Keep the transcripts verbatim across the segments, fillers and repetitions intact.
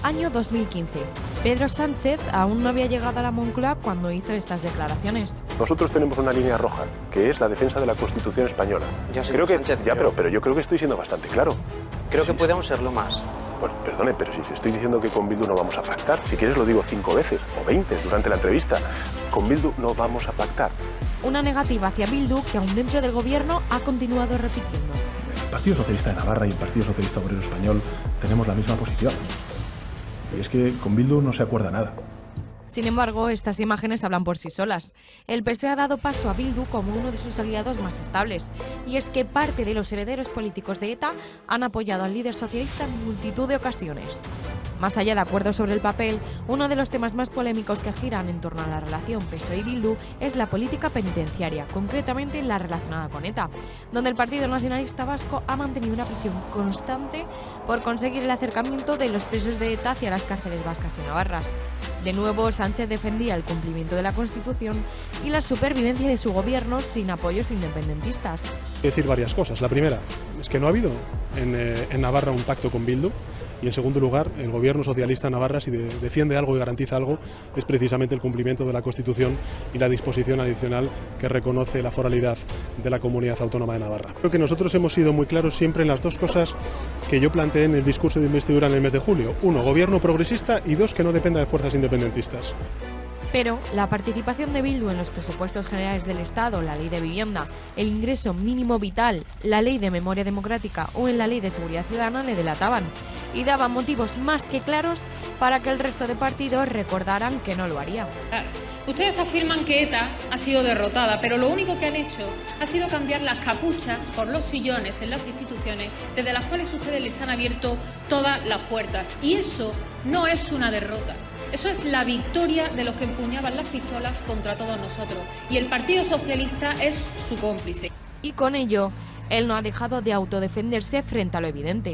Año dos mil quince. Pedro Sánchez aún no había llegado a la Moncloa cuando hizo estas declaraciones. Nosotros tenemos una línea roja, que es la defensa de la Constitución española. Yo creo que Sánchez, ya, pero, pero yo creo que estoy siendo bastante claro. Creo que Sí, podemos serlo más. Pues perdone, pero si estoy diciendo que con Bildu no vamos a pactar, si quieres lo digo cinco veces o veinte durante la entrevista, con Bildu no vamos a pactar. Una negativa hacia Bildu que aún dentro del gobierno ha continuado repitiendo. El Partido Socialista de Navarra y el Partido Socialista Obrero Español tenemos la misma posición. Y es que con Bildu no se acuerda nada. Sin embargo, estas imágenes hablan por sí solas. El P S O E ha dado paso a Bildu como uno de sus aliados más estables. Y es que parte de los herederos políticos de ETA han apoyado al líder socialista en multitud de ocasiones. Más allá de acuerdos sobre el papel, uno de los temas más polémicos que giran en torno a la relación P S O E y Bildu es la política penitenciaria, concretamente la relacionada con ETA, donde el Partido Nacionalista Vasco ha mantenido una presión constante por conseguir el acercamiento de los presos de ETA hacia las cárceles vascas y navarras. De nuevo, Sánchez defendía el cumplimiento de la Constitución y la supervivencia de su gobierno sin apoyos independentistas. Hay que decir varias cosas. La primera es que no ha habido en, eh, en Navarra un pacto con Bildu. Y en segundo lugar, el gobierno socialista en Navarra, si de, defiende algo y garantiza algo, es precisamente el cumplimiento de la Constitución y la disposición adicional que reconoce la foralidad de la Comunidad Autónoma de Navarra. Creo que nosotros hemos sido muy claros siempre en las dos cosas que yo planteé en el discurso de investidura en el mes de julio. Uno, gobierno progresista, y dos, que no dependa de fuerzas independentistas. Pero la participación de Bildu en los presupuestos generales del Estado, la ley de vivienda, el ingreso mínimo vital, la ley de memoria democrática o en la ley de seguridad ciudadana le delataban y daban motivos más que claros para que el resto de partidos recordaran que no lo haría. Ustedes afirman que ETA ha sido derrotada, pero lo único que han hecho ha sido cambiar las capuchas por los sillones en las instituciones desde las cuales ustedes les han abierto todas las puertas. Y eso no es una derrota. Eso es la victoria de los que empuñaban las pistolas contra todos nosotros. Y el Partido Socialista es su cómplice. Y con ello, él no ha dejado de autodefenderse frente a lo evidente.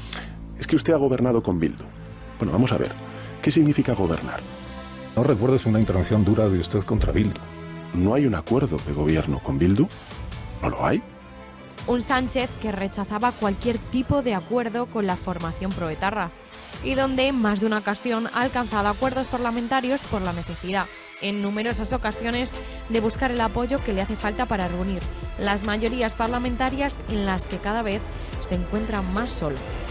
Es que usted ha gobernado con Bildu. Bueno, vamos a ver, ¿qué significa gobernar? No recuerdo una intervención dura de usted contra Bildu. ¿No hay un acuerdo de gobierno con Bildu? ¿No lo hay? Un Sánchez que rechazaba cualquier tipo de acuerdo con la formación proetarra y donde en más de una ocasión ha alcanzado acuerdos parlamentarios por la necesidad, en numerosas ocasiones, de buscar el apoyo que le hace falta para reunir las mayorías parlamentarias en las que cada vez se encuentra más solo.